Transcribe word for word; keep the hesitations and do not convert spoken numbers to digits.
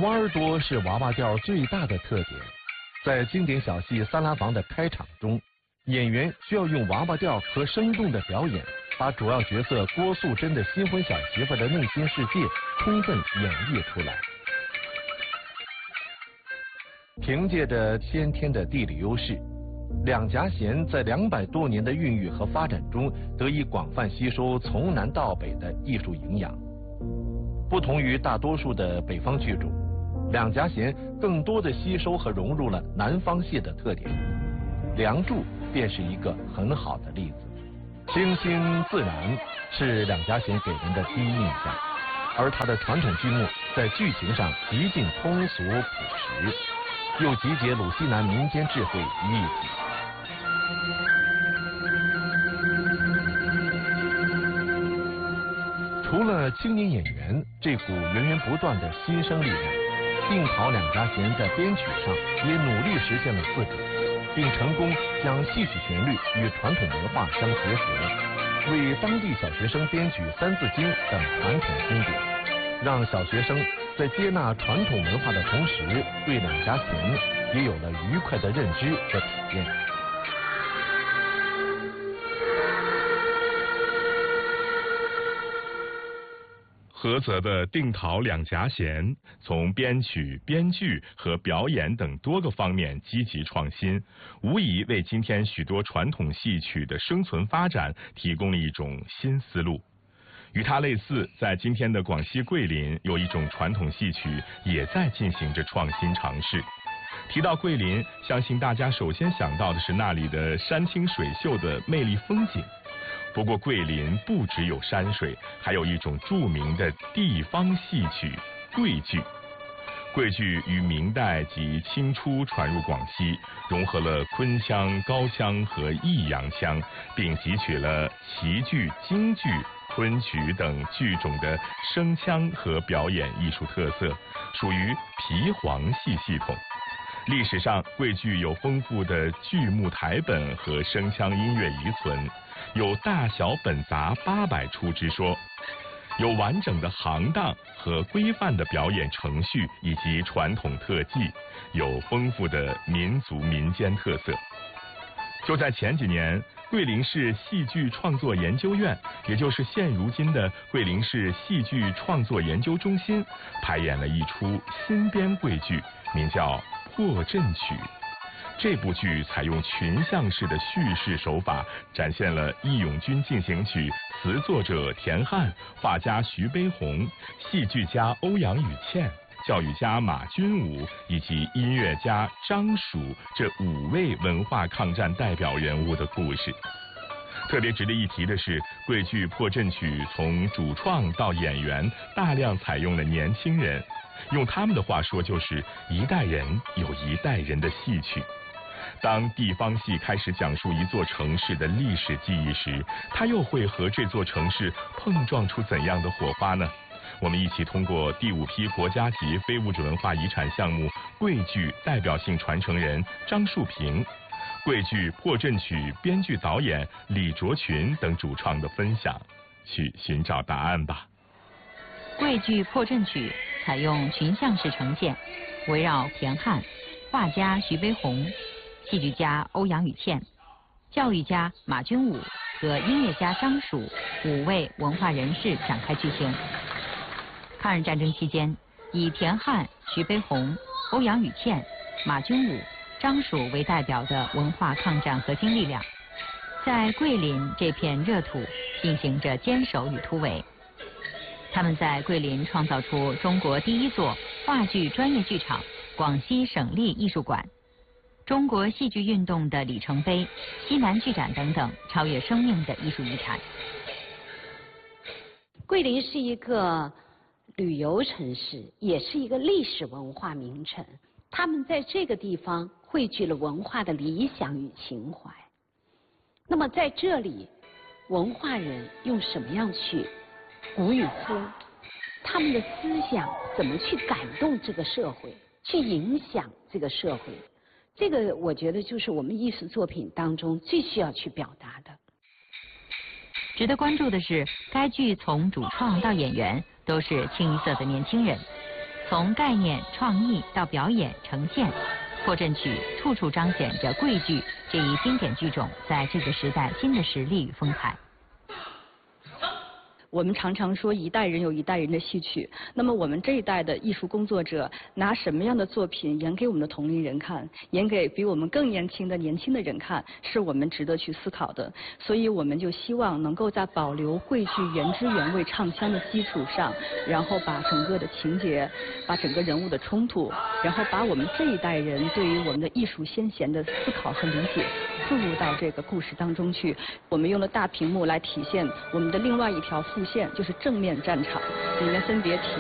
挖耳朵是娃娃调最大的特点。在经典小戏《三拉房》的开场中，演员需要用娃娃调和生动的表演，把主要角色郭素贞的新婚小媳妇的内心世界充分演绎出来。凭借着先天的地理优势，两颊弦在两百多年的孕育和发展中，得以广泛吸收从南到北的艺术营养。不同于大多数的北方剧种，两颊弦更多的吸收和融入了南方戏的特点，《梁祝》便是一个很好的例子。清新自然是两颊弦给人的第一印象，而它的传统剧目在剧情上极尽通俗朴实，又集结鲁西南民间智慧于一体。除了青年演员这股源源不断的新生力量，定陶两颊弦在编曲上也努力实现了自主，并成功将戏曲旋律与传统文化相结合，为当地小学生编曲《三字经》等传统经典，让小学生在接纳传统文化的同时，对两颊弦也有了愉快的认知和体验。 菏泽的定陶两颊弦从编曲、编剧和表演等多个方面积极创新，无疑为今天许多传统戏曲的生存发展提供了一种新思路。与它类似，在今天的广西桂林，有一种传统戏曲也在进行着创新尝试。提到桂林，相信大家首先想到的是那里的山清水秀的魅力风景。不过桂林不只有山水，还有一种著名的地方戏曲桂剧。桂剧于明代及清初传入广西，融合了昆腔、高腔和弋阳腔，并汲取了齐剧、京剧、昆曲等剧种的声腔和表演艺术特色，属于皮黄戏系统。历史上，桂剧有丰富的剧目台本和声腔音乐遗存，有大小本杂八百出之说，有完整的行当和规范的表演程序以及传统特技，有丰富的民族民间特色。就在前几年，桂林市戏剧创作研究院，也就是现如今的桂林市戏剧创作研究中心，排演了一出新编桂剧，名叫《破阵曲》。这部剧采用群像式的叙事手法，展现了《义勇军进行曲》词作者田汉、画家徐悲鸿、戏剧家欧阳予倩、教育家马君武以及音乐家张曙这五位文化抗战代表人物的故事。特别值得一提的是，桂剧《破阵曲》从主创到演员大量采用了年轻人，用他们的话说，就是一代人有一代人的戏曲。当地方戏开始讲述一座城市的历史记忆时，它又会和这座城市碰撞出怎样的火花呢？我们一起通过第五批国家级非物质文化遗产项目桂剧代表性传承人张树平、桂剧《破阵曲》编剧导演李卓群等主创的分享，去寻找答案吧。 桂剧《破阵曲》采用群像式呈现，围绕田汉、画家徐悲鸿、戏剧家欧阳予倩、教育家马君武和音乐家张曙五位文化人士展开剧情。抗日战争期间，以田汉、徐悲鸿、欧阳予倩、马君武、张曙为代表的文化抗战核心力量，在桂林这片热土进行着坚守与突围。他们在桂林创造出中国第一座话剧专业剧场——广西省立艺术馆、中国戏剧运动的里程碑、西南剧展等等超越生命的艺术遗产。 桂林是一个旅游城市，也是一个历史文化名城。他们在这个地方汇聚了文化的理想与情怀。那么在这里，文化人用什么样去鼓与呼？他们的思想怎么去感动这个社会，去影响这个社会？这个我觉得就是我们艺术作品当中最需要去表达的。 值得关注的是，该剧从主创到演员都是清一色的年轻人， 从概念、创意到表演呈现，破阵曲处处彰显着桂剧这一经典剧种在这个时代新的实力与风采。 我们常常说一代人有一代人的戏曲，那么我们这一代的艺术工作者拿什么样的作品演给我们的同龄人看，演给比我们更年轻的年轻的人看，是我们值得去思考的。所以我们就希望能够在保留桂剧原汁原味唱腔的基础上，然后把整个的情节，把整个人物的冲突，然后把我们这一代人对于我们的艺术先贤的思考和理解注入到这个故事当中去。我们用了大屏幕来体现我们的另外一条副线，就是正面战场，里面分别体